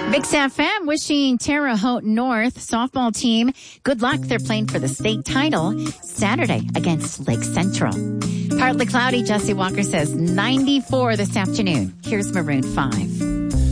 Big Sam Fam wishing Terre Haute North softball team good luck. They're playing for the state title Saturday against Lake Central. Partly cloudy, Jesse Walker says 94 this afternoon. Here's Maroon 5.